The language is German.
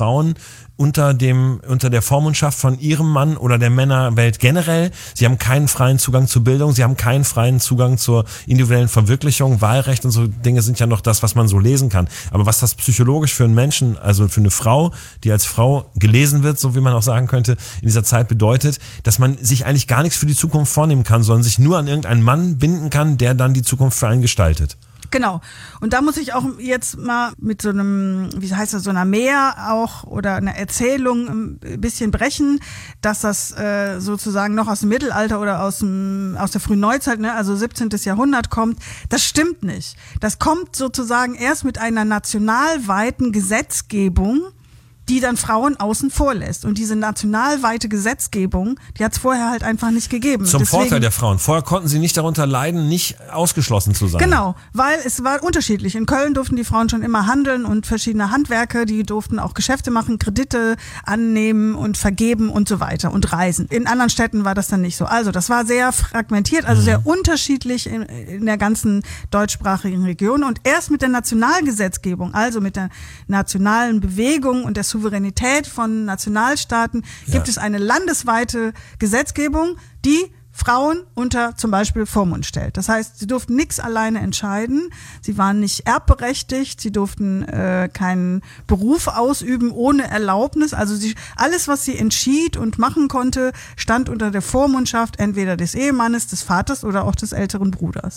Frauen unter der Vormundschaft von ihrem Mann oder der Männerwelt generell. Sie haben keinen freien Zugang zur Bildung, sie haben keinen freien Zugang zur individuellen Verwirklichung. Wahlrecht und so Dinge sind ja noch das, was man so lesen kann. Aber was das psychologisch für einen Menschen, also für eine Frau, die als Frau gelesen wird, so wie man auch sagen könnte, in dieser Zeit bedeutet, dass man sich eigentlich gar nichts für die Zukunft vornehmen kann, sondern sich nur an irgendeinen Mann binden kann, der dann die Zukunft für einen gestaltet. Genau. Und da muss ich auch jetzt mal mit so einem, wie heißt das, so einer Mehr auch oder einer Erzählung ein bisschen brechen, dass das sozusagen noch aus dem Mittelalter oder aus der frühen Neuzeit, ne, also 17. Jahrhundert kommt. Das stimmt nicht. Das kommt sozusagen erst mit einer nationalweiten Gesetzgebung, die dann Frauen außen vor lässt. Und diese nationalweite Gesetzgebung, die hat es vorher halt einfach nicht gegeben. Zum Vorteil der Frauen. Vorher konnten sie nicht darunter leiden, nicht ausgeschlossen zu sein. Genau, weil es war unterschiedlich. In Köln durften die Frauen schon immer handeln und verschiedene Handwerke, die durften auch Geschäfte machen, Kredite annehmen und vergeben und so weiter und reisen. In anderen Städten war das dann nicht so. Also das war sehr fragmentiert, also sehr unterschiedlich in der ganzen deutschsprachigen Region. Und erst mit der Nationalgesetzgebung, also mit der nationalen Bewegung und der Souveränität von Nationalstaaten gibt es eine landesweite Gesetzgebung, die Frauen unter zum Beispiel Vormund stellt. Das heißt, sie durften nichts alleine entscheiden, sie waren nicht erbberechtigt, sie durften keinen Beruf ausüben ohne Erlaubnis. Also alles, was sie entschied und machen konnte, stand unter der Vormundschaft entweder des Ehemannes, des Vaters oder auch des älteren Bruders.